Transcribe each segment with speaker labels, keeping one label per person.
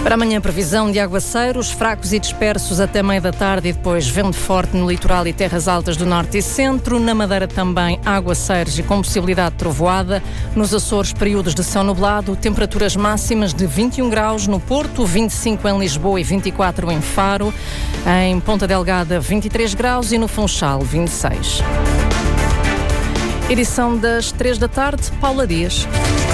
Speaker 1: Para amanhã, previsão de aguaceiros fracos e dispersos até meia da tarde e depois vento forte no litoral e terras altas do norte e centro. Na Madeira também aguaceiros e com possibilidade de trovoada. Nos Açores, períodos de céu nublado, temperaturas máximas de 21 graus no Porto, 25 em Lisboa e 24 em Faro. Em Ponta Delgada, 23 graus e no Funchal, 26. Edição das 3 da tarde, Paula Dias.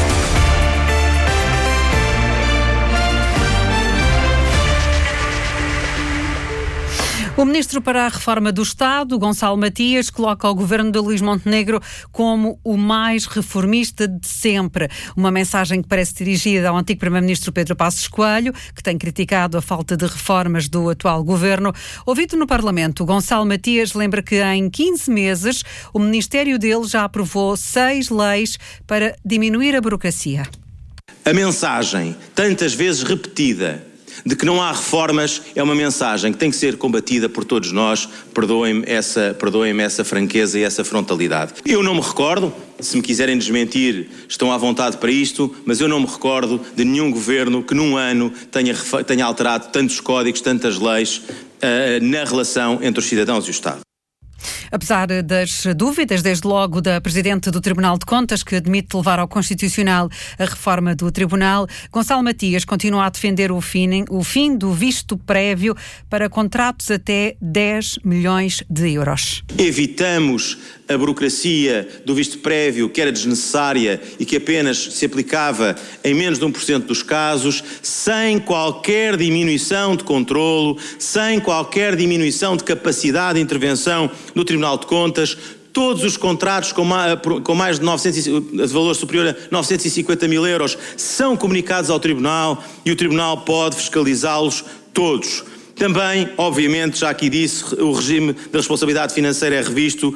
Speaker 2: O Ministro para a Reforma do Estado, Gonçalo Matias, coloca o governo de Luís Montenegro como o mais reformista de sempre. Uma mensagem que parece dirigida ao antigo Primeiro-Ministro Pedro Passos Coelho, que tem criticado a falta de reformas do atual governo. Ouvido no Parlamento, Gonçalo Matias lembra que em 15 meses o Ministério dele já aprovou 6 leis para diminuir a burocracia.
Speaker 3: A mensagem, tantas vezes repetida, de que não há reformas é uma mensagem que tem que ser combatida por todos nós. Perdoem-me essa franqueza e essa frontalidade. Eu não me recordo, se me quiserem desmentir, estão à vontade para isto, mas eu não me recordo de nenhum governo que num ano tenha alterado tantos códigos, tantas leis na relação entre os cidadãos e o Estado.
Speaker 2: Apesar das dúvidas, desde logo da Presidente do Tribunal de Contas, que admite levar ao Constitucional a reforma do Tribunal, Gonçalo Matias continua a defender o fim do visto prévio para contratos até 10 milhões de euros.
Speaker 3: Evitamos a burocracia do visto prévio, que era desnecessária e que apenas se aplicava em menos de 1% dos casos, sem qualquer diminuição de controlo, sem qualquer diminuição de capacidade de intervenção no Tribunal de Contas. Todos os contratos com mais de valor superior a 950 mil euros são comunicados ao Tribunal e o Tribunal pode fiscalizá-los todos. Também, obviamente, já aqui disse, o regime da responsabilidade financeira é revisto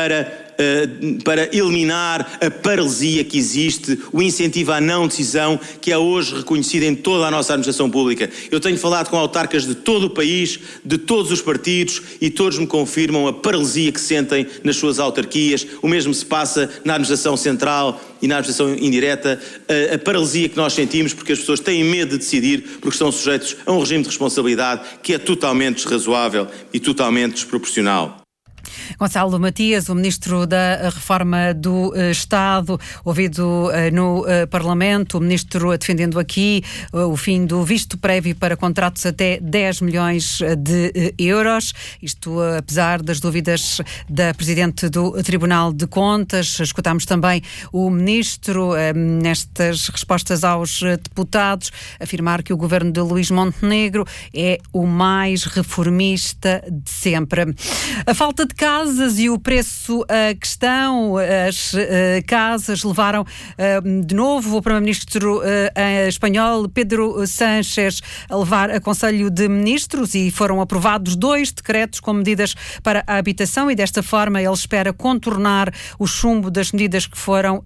Speaker 3: para eliminar a paralisia que existe, o incentivo à não decisão que é hoje reconhecido em toda a nossa administração pública. Eu tenho falado com autarcas de todo o país, de todos os partidos, e todos me confirmam a paralisia que sentem nas suas autarquias. O mesmo se passa na administração central e na administração indireta, a paralisia que nós sentimos porque as pessoas têm medo de decidir porque estão sujeitos a um regime de responsabilidade que é totalmente desrazoável e totalmente desproporcional.
Speaker 2: Gonçalo Matias, o Ministro da Reforma do Estado, ouvido no Parlamento, o Ministro defendendo aqui o fim do visto prévio para contratos até 10 milhões de euros. Isto apesar das dúvidas da Presidente do Tribunal de Contas. Escutámos também o Ministro, nestas respostas aos deputados, afirmar que o governo de Luís Montenegro é o mais reformista de sempre. A falta de casas e o preço a questão, as casas levaram de novo o Primeiro-Ministro espanhol Pedro Sánchez a levar a Conselho de Ministros e foram aprovados 2 decretos com medidas para a habitação e desta forma ele espera contornar o chumbo das medidas que foram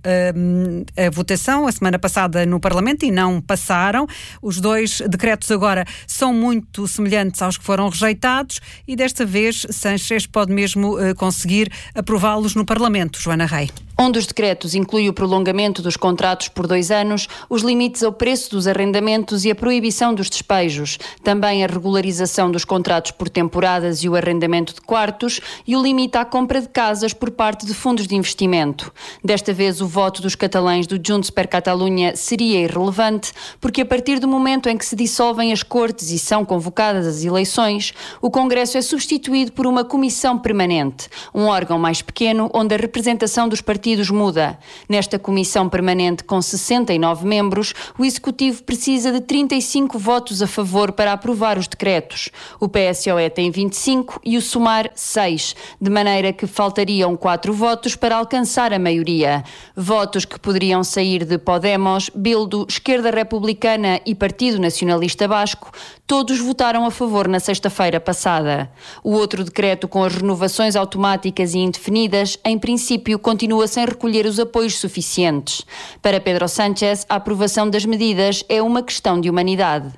Speaker 2: a votação a semana passada no Parlamento e não passaram. Os 2 decretos agora são muito semelhantes aos que foram rejeitados e desta vez Sánchez pode mesmo conseguir aprová-los no Parlamento. Joana Rei.
Speaker 4: Um dos decretos inclui o prolongamento dos contratos por 2 anos, os limites ao preço dos arrendamentos e a proibição dos despejos, também a regularização dos contratos por temporadas e o arrendamento de quartos e o limite à compra de casas por parte de fundos de investimento. Desta vez o voto dos catalães do Junts per Catalunya seria irrelevante, porque a partir do momento em que se dissolvem as Cortes e são convocadas as eleições, o Congresso é substituído por uma comissão permanente, um órgão mais pequeno onde a representação dos partidos muda. Nesta comissão permanente com 69 membros, o Executivo precisa de 35 votos a favor para aprovar os decretos. O PSOE tem 25 e o Sumar 6, de maneira que faltariam 4 votos para alcançar a maioria. Votos que poderiam sair de Podemos, Bildu, Esquerda Republicana e Partido Nacionalista Basco, todos votaram a favor na sexta-feira passada. O outro decreto com as renovações automáticas e indefinidas, em princípio, continua sem recolher os apoios suficientes. Para Pedro Sánchez, a aprovação das medidas é uma questão de humanidade.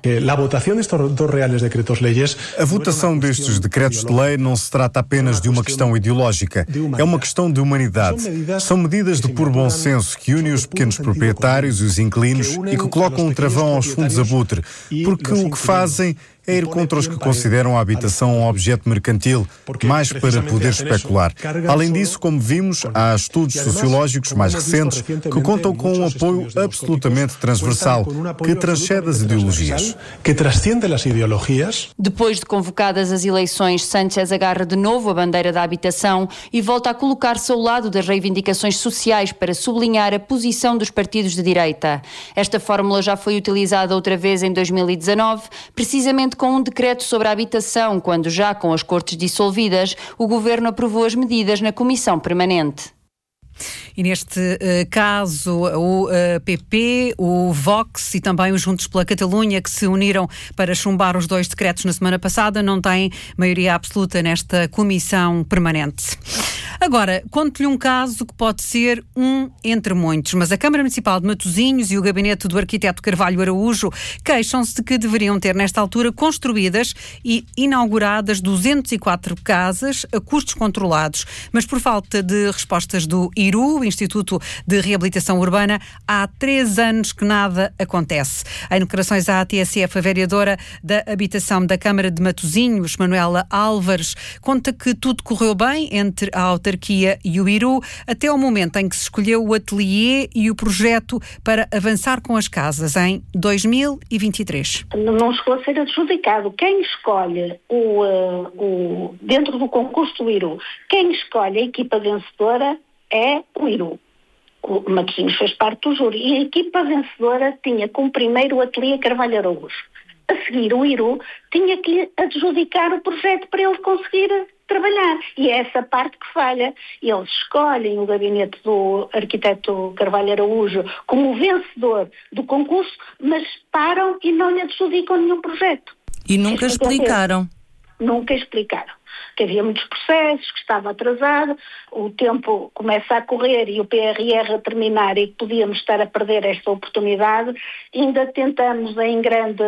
Speaker 5: A votação destes decretos de lei não se trata apenas de uma questão ideológica, é uma questão de humanidade. São medidas de puro bom senso que unem os pequenos proprietários e os inquilinos e que colocam um travão aos fundos abutre, porque o que fazem é ir contra os que consideram a habitação um objeto mercantil, mais para poder especular. Além disso, como vimos, há estudos sociológicos mais recentes que contam com um apoio absolutamente transversal, que transcende as ideologias.
Speaker 4: Depois de convocadas as eleições, Sánchez agarra de novo a bandeira da habitação e volta a colocar-se ao lado das reivindicações sociais para sublinhar a posição dos partidos de direita. Esta fórmula já foi utilizada outra vez em 2019, precisamente com um decreto sobre a habitação, quando já com as Cortes dissolvidas, o Governo aprovou as medidas na Comissão Permanente.
Speaker 2: E neste caso, o PP, o Vox e também os Juntos pela Catalunha, que se uniram para chumbar os 2 decretos na semana passada, não têm maioria absoluta nesta Comissão Permanente. Agora, conto-lhe um caso que pode ser um entre muitos, mas a Câmara Municipal de Matosinhos e o gabinete do arquiteto Carvalho Araújo queixam-se de que deveriam ter, nesta altura, construídas e inauguradas 204 casas a custos controlados, mas por falta de respostas do IRU, Instituto de Reabilitação Urbana, há 3 anos que nada acontece. Em declarações à TSF, a vereadora da Habitação da Câmara de Matosinhos, Manuela Álvares, conta que tudo correu bem entre a autarquia e o IRU, até ao momento em que se escolheu o ateliê e o projeto para avançar com as casas em 2023.
Speaker 6: Não chegou a ser adjudicado. Quem escolhe dentro do concurso do IRU, quem escolhe a equipa vencedora é o IRU. O Matosinhos fez parte do júri e a equipa vencedora tinha como primeiro o ateliê Carvalho Araújo. A seguir, o IRU tinha que lhe adjudicar o projeto para ele conseguir trabalhar. E é essa parte que falha. Eles escolhem o gabinete do arquiteto Carvalho Araújo como vencedor do concurso, mas param e não lhe adjudicam nenhum projeto.
Speaker 7: E nunca explicaram?
Speaker 6: Nunca explicaram. Que havia muitos processos, que estava atrasado, o tempo começa a correr e o PRR a terminar e podíamos estar a perder esta oportunidade. Ainda tentamos em grande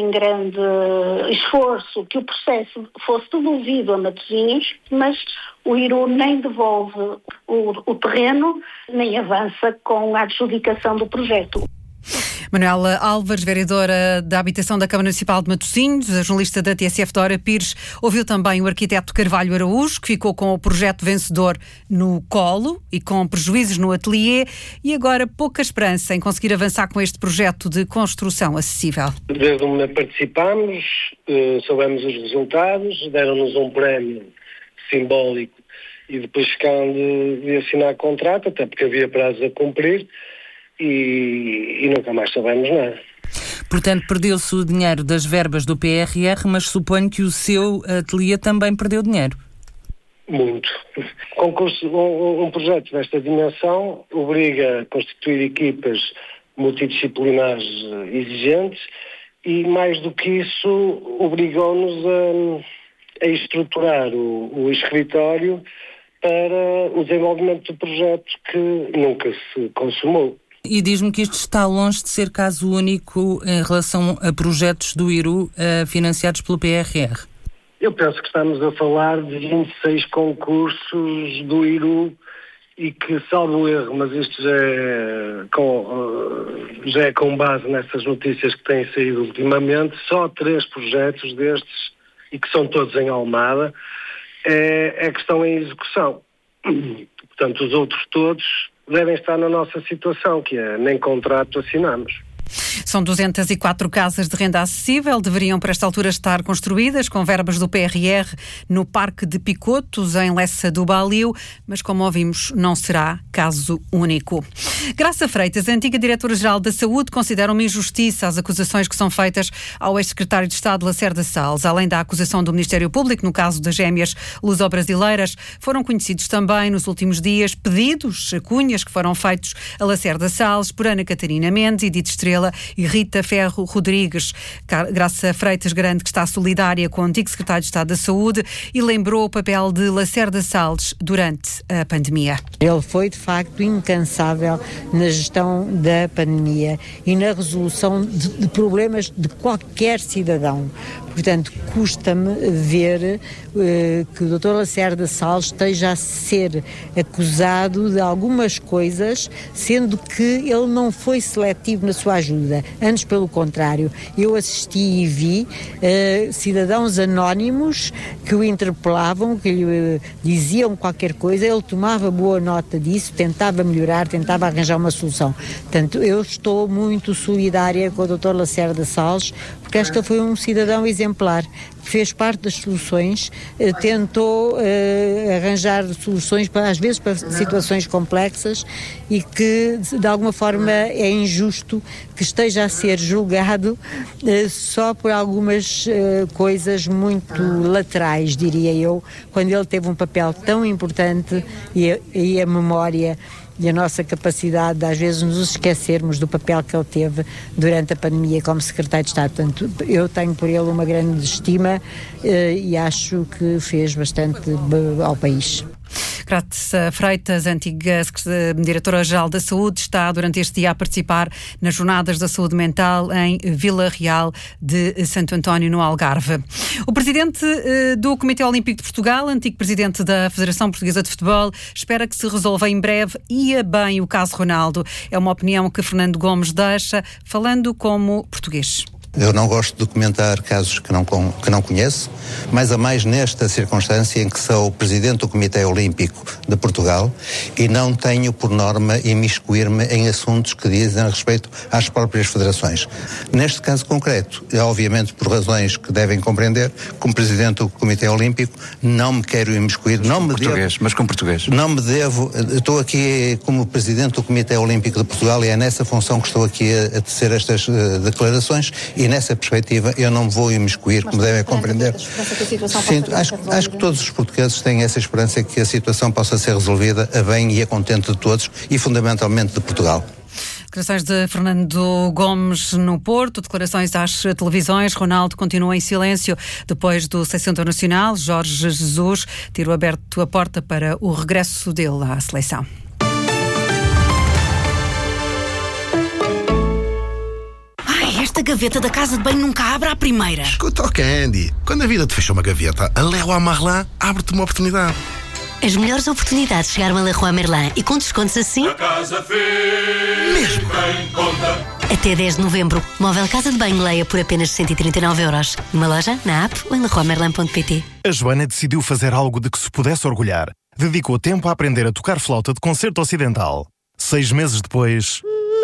Speaker 6: esforço que o processo fosse devolvido a Matosinhos, mas o IRU nem devolve o terreno, nem avança com a adjudicação do projeto.
Speaker 2: Manuela Álvares, vereadora da Habitação da Câmara Municipal de Matosinhos, a jornalista da TSF, Dora Pires, ouviu também o arquiteto Carvalho Araújo, que ficou com o projeto vencedor no colo e com prejuízos no ateliê, e agora pouca esperança em conseguir avançar com este projeto de construção acessível.
Speaker 8: Desde onde participámos, soubemos os resultados, deram-nos um prémio simbólico e depois ficaram de assinar contrato, até porque havia prazos a cumprir. E nunca mais soubemos nada.
Speaker 7: Portanto, perdeu-se o dinheiro das verbas do PRR, mas suponho que o seu ateliê também perdeu dinheiro.
Speaker 8: Muito. Um projeto desta dimensão obriga a constituir equipas multidisciplinares exigentes e, mais do que isso, obrigou-nos a estruturar o escritório para o desenvolvimento do projeto que nunca se consumou.
Speaker 7: E diz-me que isto está longe de ser caso único em relação a projetos do IRU financiados pelo PRR.
Speaker 8: Eu penso que estamos a falar de 26 concursos do IRU e que, salvo erro, mas isto já é com base nessas notícias que têm saído ultimamente, só 3 projetos destes, e que são todos em Almada, é que estão em execução. Portanto, os outros todos devem estar na nossa situação, que é nem contrato assinamos.
Speaker 2: São 204 casas de renda acessível, deveriam para esta altura estar construídas com verbas do PRR no Parque de Picotos, em Lessa do Baliu, mas como ouvimos, não será caso único. Graça Freitas, a antiga Diretora-Geral da Saúde, considera uma injustiça as acusações que são feitas ao ex-secretário de Estado Lacerda Salles. Além da acusação do Ministério Público, no caso das gêmeas luso-brasileiras, foram conhecidos também nos últimos dias pedidos, cunhas que foram feitos a Lacerda Salles por Ana Catarina Mendes e Edith Estrela, Estrela, e Rita Ferro Rodrigues. Graça Freitas garante que está solidária com o antigo secretário de Estado da Saúde e lembrou o papel de Lacerda Salles durante a pandemia.
Speaker 9: Ele foi, de facto, incansável na gestão da pandemia e na resolução de problemas de qualquer cidadão. Portanto, custa-me ver que o Dr. Lacerda Salles esteja a ser acusado de algumas coisas, sendo que ele não foi seletivo na sua ajuda. Antes, pelo contrário, eu assisti e vi cidadãos anónimos que o interpelavam, que lhe diziam qualquer coisa, ele tomava boa nota disso, tentava melhorar, tentava arranjar uma solução. Portanto, eu estou muito solidária com o Dr. Lacerda Salles, porque acho que ele foi um cidadão exemplar, fez parte das soluções, tentou arranjar soluções, às vezes para situações complexas, e que de alguma forma é injusto que esteja a ser julgado só por algumas coisas muito laterais, diria eu, quando ele teve um papel tão importante e a memória e a nossa capacidade de às vezes nos esquecermos do papel que ele teve durante a pandemia como secretário de Estado. Portanto, eu tenho por ele uma grande estima e acho que fez bastante ao país.
Speaker 2: Graça Freitas, antiga Diretora-Geral da Saúde, está durante este dia a participar nas Jornadas da Saúde Mental em Vila Real de Santo António, no Algarve. O presidente do Comitê Olímpico de Portugal, antigo presidente da Federação Portuguesa de Futebol, espera que se resolva em breve e a bem o caso Ronaldo. É uma opinião que Fernando Gomes deixa, falando como português.
Speaker 10: Eu não gosto de comentar casos que não conheço, mas a mais nesta circunstância em que sou presidente do Comitê Olímpico de Portugal e não tenho por norma imiscuir-me em assuntos que dizem respeito às próprias federações. Neste caso concreto, obviamente por razões que devem compreender, como presidente do Comitê Olímpico, não me quero imiscuir.
Speaker 11: Mas com português.
Speaker 10: Não me devo. Estou aqui como presidente do Comitê Olímpico de Portugal e é nessa função que estou aqui a tecer estas declarações. E nessa perspectiva eu não vou imiscuir, como devem compreender. Sim, acho que todos os portugueses têm essa esperança que a situação possa ser resolvida a bem e a contente de todos e fundamentalmente de Portugal.
Speaker 2: Declarações de Fernando Gomes no Porto, declarações às televisões. Ronaldo continua em silêncio depois do seleção nacional. Jorge Jesus tirou aberto a porta para o regresso dele à seleção.
Speaker 12: Esta gaveta da casa de banho nunca abre à primeira.
Speaker 13: Escuta, Candy, quando a vida te fecha uma gaveta, a Leroy Merlin abre-te uma oportunidade.
Speaker 12: As melhores oportunidades chegaram a Leroy Merlin e com descontos assim...
Speaker 14: A casa fez
Speaker 13: mesmo
Speaker 14: bem conta.
Speaker 12: Até 10 de novembro, móvel casa de banho Leia por apenas 139€. Numa loja, na app ou em leroymerlin.pt.
Speaker 15: A Joana decidiu fazer algo de que se pudesse orgulhar. Dedicou tempo a aprender a tocar flauta de concerto ocidental. 6 meses depois...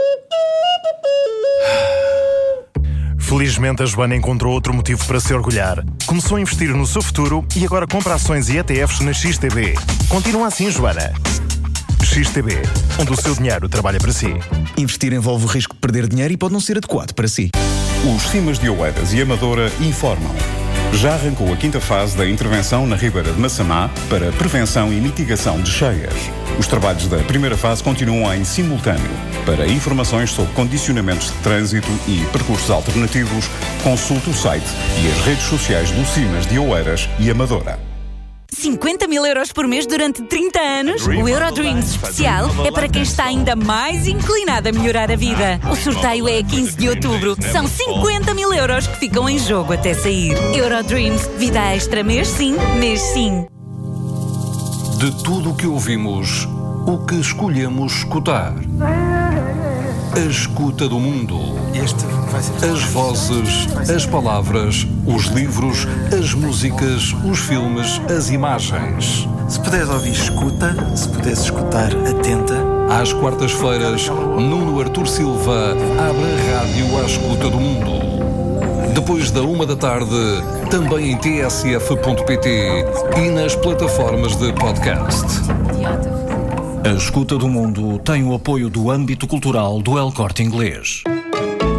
Speaker 15: Felizmente, a Joana encontrou outro motivo para se orgulhar. Começou a investir no seu futuro e agora compra ações e ETFs na XTB. Continua assim, Joana. XTB, onde o seu dinheiro trabalha para si.
Speaker 16: Investir envolve o risco de perder dinheiro e pode não ser adequado para si.
Speaker 17: Os Cimas de Oeiras e Amadora informam. Já arrancou a 5ª fase da intervenção na Ribeira de Massaná para prevenção e mitigação de cheias. Os trabalhos da primeira fase continuam em simultâneo. Para informações sobre condicionamentos de trânsito e percursos alternativos, consulte o site e as redes sociais do Cimas de Oeiras e Amadora.
Speaker 18: 50.000€ por mês durante 30 anos? O Eurodreams especial é para quem está ainda mais inclinado a melhorar a vida. O sorteio é a 15 de outubro. São 50.000€ que ficam em jogo até sair. Eurodreams. Vida extra mês sim, mês sim.
Speaker 19: De tudo o que ouvimos, o que escolhemos escutar? A escuta do mundo. As vozes, as palavras, os livros, as músicas, os filmes, as imagens.
Speaker 20: Se puderes ouvir, escuta. Se puderes escutar, atenta.
Speaker 19: Às quartas-feiras, Nuno Artur Silva abre a rádio à escuta do mundo. Depois da 1 da tarde, também em tsf.pt e nas plataformas de podcast.
Speaker 21: A Escuta do Mundo tem o apoio do âmbito cultural do El Corte Inglês.